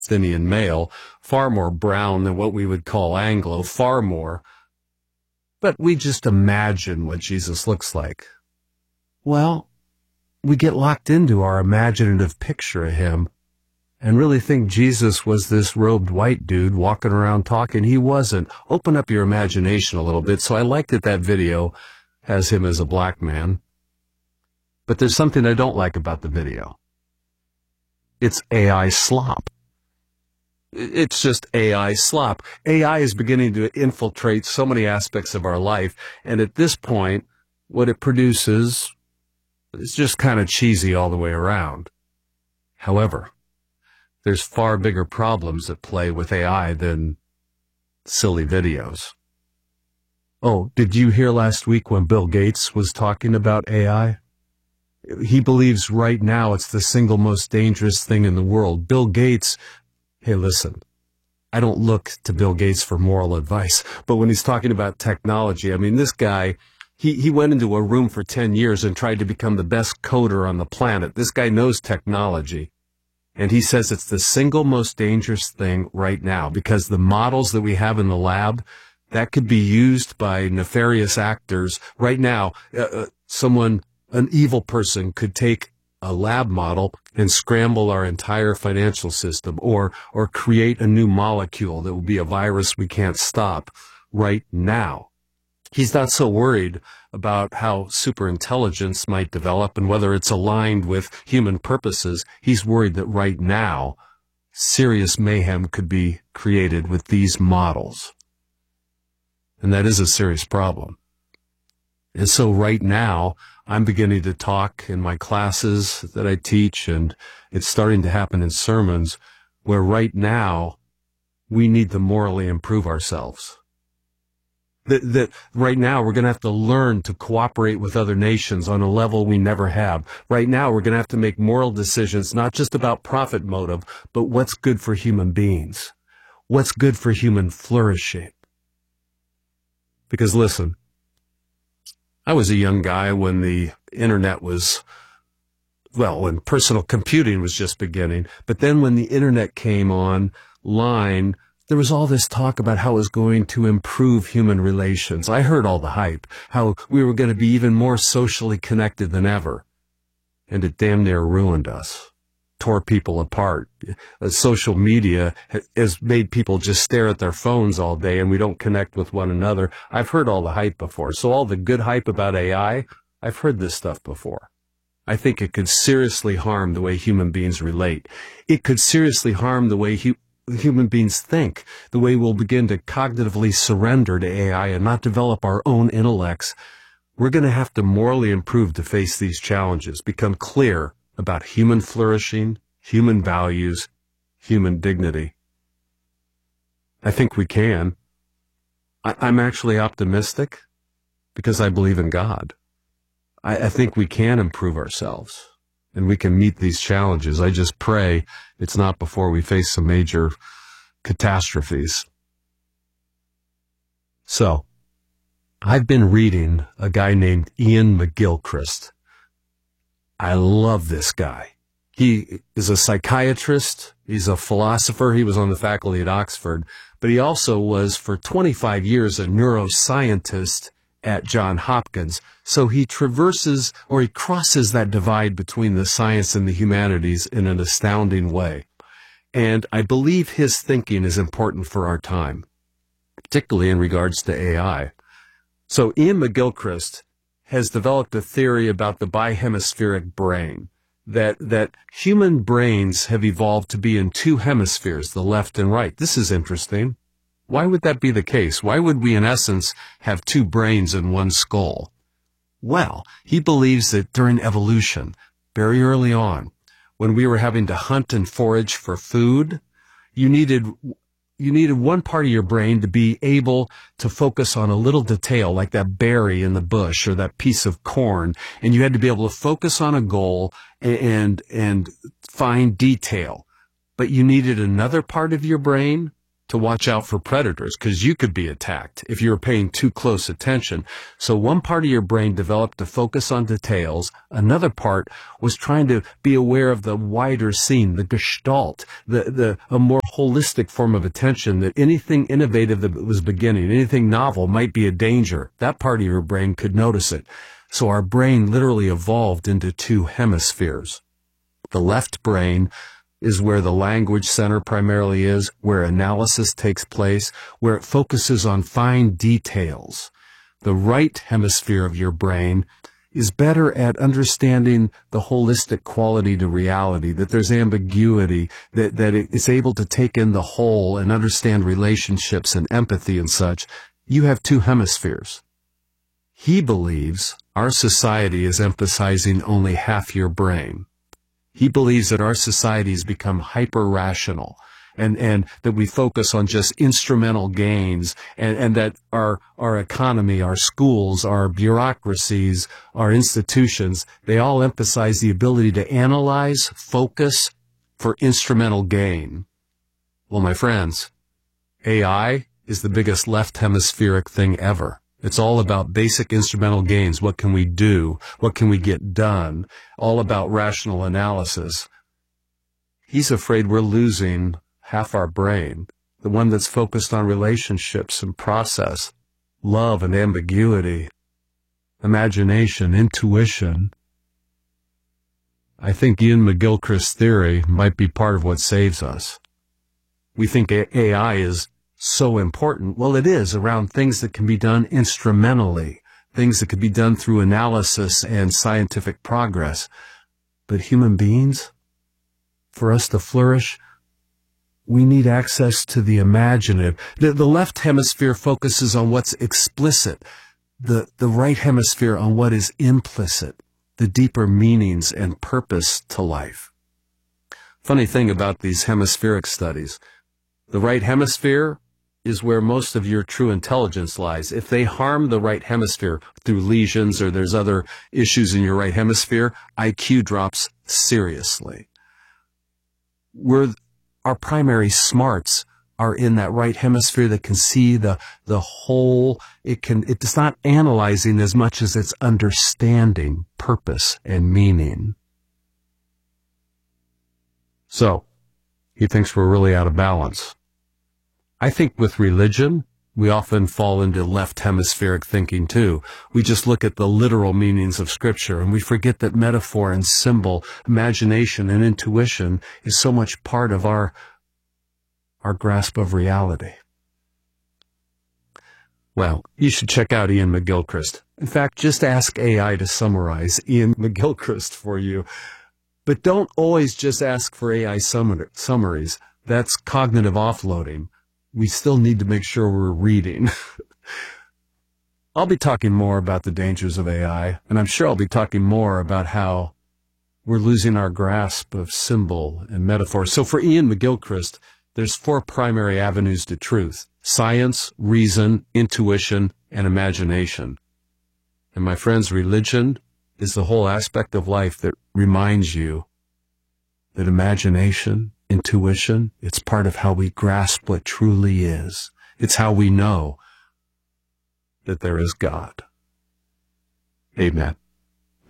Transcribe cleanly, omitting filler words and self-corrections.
Palestinian male, far more brown than what we would call Anglo, far more. But we just imagine what Jesus looks like. Well, we get locked into our imaginative picture of him and really think Jesus was this robed white dude walking around talking. He wasn't. Open up your imagination a little bit. So I like that video has him as a black man. But there's something I don't like about the video. It's AI slop. It's just AI slop. AI is beginning to infiltrate so many aspects of our life. And at this point, what it produces is just kind of cheesy all the way around. However, there's far bigger problems at play with AI than silly videos. Oh, did you hear last week when Bill Gates was talking about AI? He believes right now it's the single most dangerous thing in the world. Bill Gates, hey, listen, I don't look to Bill Gates for moral advice, but when he's talking about technology, I mean, this guy, he went into a room for 10 years and tried to become the best coder on the planet. This guy knows technology. And he says it's the single most dangerous thing right now because the models that we have in the lab, that could be used by nefarious actors. Right now, an evil person could take a lab model and scramble our entire financial system or create a new molecule that will be a virus we can't stop right now. He's not so worried about how superintelligence might develop and whether it's aligned with human purposes. He's worried that right now, serious mayhem could be created with these models. And that is a serious problem. And so right now, I'm beginning to talk in my classes that I teach, and it's starting to happen in sermons, where right now, we need to morally improve ourselves. That right now we're going to have to learn to cooperate with other nations on a level we never have. Right now we're going to have to make moral decisions, not just about profit motive, but what's good for human beings. What's good for human flourishing. Because listen, I was a young guy when the internet was, when personal computing was just beginning. But then when the internet came online, there was all this talk about how it was going to improve human relations. I heard all the hype, how we were going to be even more socially connected than ever. And it damn near ruined us, tore people apart. Social media has made people just stare at their phones all day and we don't connect with one another. I've heard all the hype before. So all the good hype about AI, I've heard this stuff before. I think it could seriously harm the way human beings relate. It could seriously harm the way human beings think, the way we'll begin to cognitively surrender to AI and not develop our own intellects. We're going to have to morally improve to face these challenges, become clear about human flourishing, human values, human dignity. I think we can. I'm actually optimistic because I believe in God. I think we can improve ourselves. And we can meet these challenges. I just pray it's not before we face some major catastrophes. So, I've been reading a guy named Iain McGilchrist. I love this guy. He is a psychiatrist. He's a philosopher. He was on the faculty at Oxford. But he also was, for 25 years, a neuroscientist at Johns Hopkins. So he crosses that divide between the science and the humanities in an astounding way. And I believe his thinking is important for our time, particularly in regards to AI. So Iain McGilchrist has developed a theory about the bihemispheric brain, that human brains have evolved to be in two hemispheres, the left and right. This is interesting. Why would that be the case? Why would we, in essence, have two brains in one skull? Well, he believes that during evolution, very early on, when we were having to hunt and forage for food, you needed one part of your brain to be able to focus on a little detail, like that berry in the bush or that piece of corn, and you had to be able to focus on a goal and find detail. But you needed another part of your brain to watch out for predators because you could be attacked if you were paying too close attention. So one part of your brain developed to focus on details. Another part was trying to be aware of the wider scene, the gestalt, a more holistic form of attention, that anything innovative that was beginning, anything novel might be a danger. That part of your brain could notice it. So our brain literally evolved into two hemispheres. The left brain is where the language center primarily is, where analysis takes place, where it focuses on fine details. The right hemisphere of your brain is better at understanding the holistic quality to reality, that there's ambiguity, that it's able to take in the whole and understand relationships and empathy and such. You have two hemispheres. He believes our society is emphasizing only half your brain. He believes that our society has become hyper-rational and that we focus on just instrumental gains and that our economy, our schools, our bureaucracies, our institutions, they all emphasize the ability to analyze, focus for instrumental gain. Well, my friends, AI is the biggest left hemispheric thing ever. It's all about basic instrumental gains. What can we do? What can we get done? All about rational analysis. He's afraid we're losing half our brain, the one that's focused on relationships and process, love and ambiguity, imagination, intuition. I think Ian McGilchrist's theory might be part of what saves us. We think AI is so important. Well, it is around things that can be done instrumentally, things that could be done through analysis and scientific progress. But human beings, for us to flourish, we need access to the imaginative. The left hemisphere focuses on what's explicit, the right hemisphere on what is implicit, the deeper meanings and purpose to life. Funny thing about these hemispheric studies, the right hemisphere is where most of your true intelligence lies. If they harm the right hemisphere through lesions or there's other issues in your right hemisphere, IQ drops seriously. Our primary smarts are in that right hemisphere that can see the whole. It's not analyzing as much as it's understanding purpose and meaning. So, he thinks we're really out of balance. I think with religion, we often fall into left hemispheric thinking too. We just look at the literal meanings of Scripture and we forget that metaphor and symbol, imagination and intuition is so much part of our grasp of reality. Well, you should check out Ian McGilchrist. In fact, just ask AI to summarize Ian McGilchrist for you. But don't always just ask for AI summaries. That's cognitive offloading. We still need to make sure we're reading. I'll be talking more about the dangers of AI, and I'm sure I'll be talking more about how we're losing our grasp of symbol and metaphor. So for Ian McGilchrist, there's 4 primary avenues to truth: science, reason, intuition, and imagination. And my friends, religion is the whole aspect of life that reminds you that imagination, intuition, it's part of how we grasp what truly is. It's how we know that there is God. Amen.